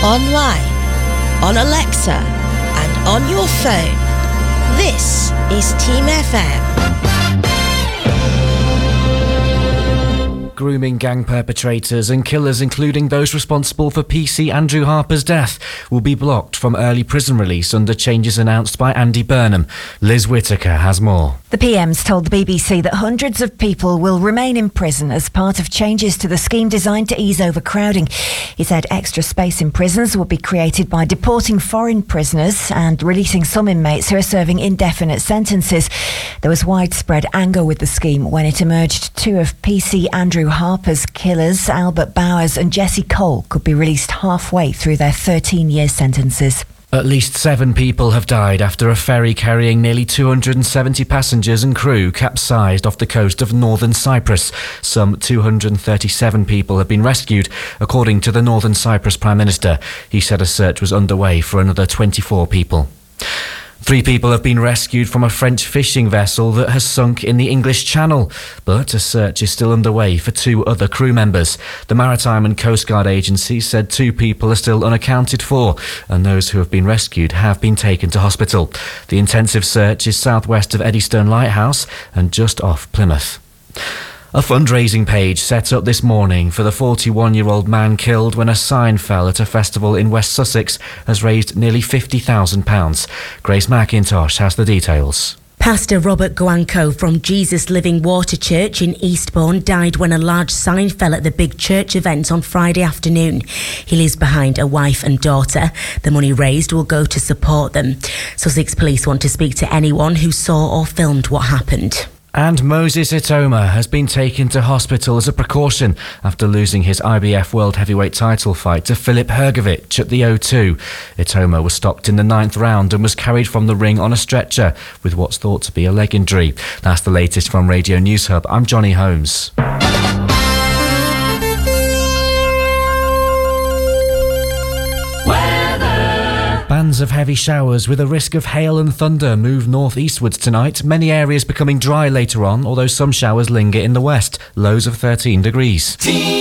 online, on Alexa, and on your phone. This is Team FM. Grooming gang perpetrators and killers, including those responsible for PC Andrew Harper's death, will be blocked from early prison release under changes announced by Andy Burnham. Liz Whittaker has more. The PM's told the BBC that hundreds of people will remain in prison as part of changes to the scheme designed to ease overcrowding. He said extra space in prisons would be created by deporting foreign prisoners and releasing some inmates who are serving indefinite sentences. There was widespread anger with the scheme when it emerged two of PC Andrew Harper's killers, Albert Bowers and Jesse Cole, could be released halfway through their 13-year sentences. At least 7 people have died after a ferry carrying nearly 270 passengers and crew capsized off the coast of northern Cyprus. Some 237 people have been rescued, according to the Northern Cyprus Prime Minister. He said a search was underway for another 24 people. 3 people have been rescued from a French fishing vessel that has sunk in the English Channel, but a search is still underway for 2 other crew members. The Maritime and Coast Guard Agency said 2 people are still unaccounted for, and those who have been rescued have been taken to hospital. The intensive search is southwest of Eddystone Lighthouse and just off Plymouth. A fundraising page set up this morning for the 41-year-old man killed when a sign fell at a festival in West Sussex has raised nearly £50,000. Grace McIntosh has the details. Pastor Robert Guanco from Jesus Living Water Church in Eastbourne died when a large sign fell at the big church event on Friday afternoon. He leaves behind a wife and daughter. The money raised will go to support them. Sussex Police want to speak to anyone who saw or filmed what happened. And Moses Itoma has been taken to hospital as a precaution after losing his IBF World Heavyweight title fight to Filip Hrgovic at the O2. Itoma was stopped in the 9th round and was carried from the ring on a stretcher with what's thought to be a leg injury. That's the latest from Radio News Hub. I'm Johnny Holmes. Bands of heavy showers with a risk of hail and thunder move northeastwards tonight. Many areas becoming dry later on, although some showers linger in the west. Lows of 13 degrees.